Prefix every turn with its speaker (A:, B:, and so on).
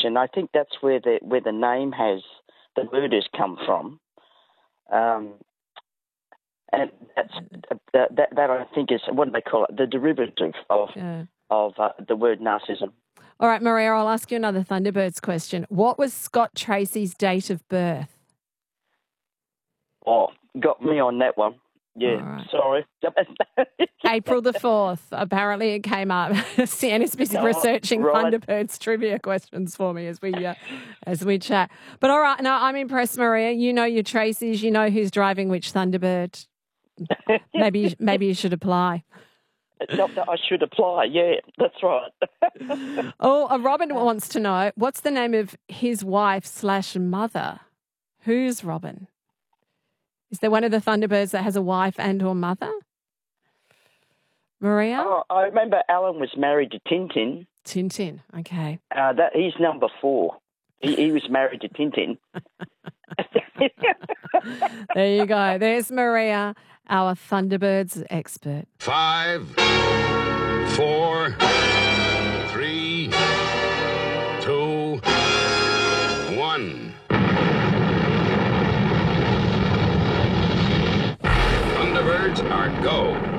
A: and I think that's where the name the word has come from. And that I think is, what do they call it? The derivative of the word narcissism.
B: All right, Maria, I'll ask you another Thunderbirds question. What was Scott Tracy's date of birth?
A: Oh, got me on that one. Yeah,
B: right.
A: Sorry.
B: April the 4th. Apparently it came up. Sienna's busy researching Thunderbirds trivia questions for me as we chat. But all right, no, I'm impressed, Maria. You know your Tracys. You know who's driving which Thunderbird. Maybe you should apply.
A: I should apply. Yeah, that's right.
B: Robin wants to know, what's the name of his wife/mother? Who's Robin? Is there one of the Thunderbirds that has a wife and or mother? Maria?
A: Oh, I remember Alan was married to Tintin.
B: Tintin, okay.
A: He's number 4. He was married to Tintin.
B: There you go. There's Maria, our Thunderbirds expert.
C: 5, 4, 3, 2, 1. Thunderbirds are go.